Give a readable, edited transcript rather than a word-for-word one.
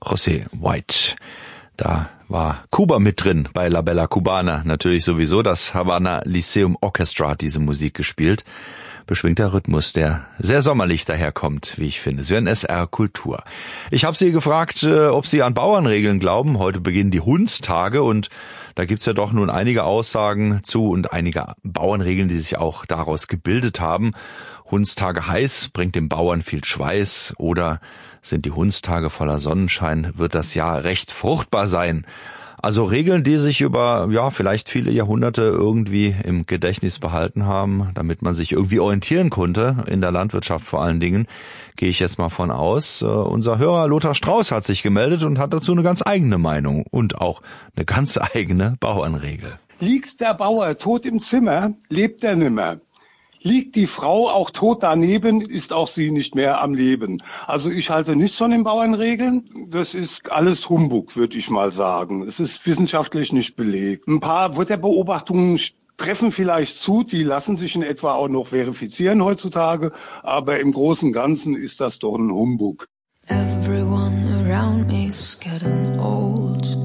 José White. Da war Kuba mit drin bei La Bella Cubana. Natürlich sowieso, das Havana Lyceum Orchestra hat diese Musik gespielt. Beschwingter Rhythmus, der sehr sommerlich daherkommt, wie ich finde. Sie hören SR Kultur. Ich habe Sie gefragt, ob Sie an Bauernregeln glauben. Heute beginnen die Hundstage und da gibt's ja doch nun einige Aussagen zu und einige Bauernregeln, die sich auch daraus gebildet haben. Hundstage heiß, bringt dem Bauern viel Schweiß, oder sind die Hundstage voller Sonnenschein, wird das Jahr recht fruchtbar sein. Also Regeln, die sich über, vielleicht viele Jahrhunderte irgendwie im Gedächtnis behalten haben, damit man sich irgendwie orientieren konnte, in der Landwirtschaft vor allen Dingen, gehe ich jetzt mal von aus. Unser Hörer Lothar Strauß hat sich gemeldet und hat dazu eine ganz eigene Meinung und auch eine ganz eigene Bauernregel. Liegt der Bauer tot im Zimmer, lebt er nimmer. Liegt die Frau auch tot daneben, ist auch sie nicht mehr am Leben. Also ich halte nichts von den Bauernregeln. Das ist alles Humbug, würde ich mal sagen. Es ist wissenschaftlich nicht belegt. Ein paar Wetterbeobachtungen treffen vielleicht zu, die lassen sich in etwa auch noch verifizieren heutzutage. Aber im Großen und Ganzen ist das doch ein Humbug. Everyone around me's getting old.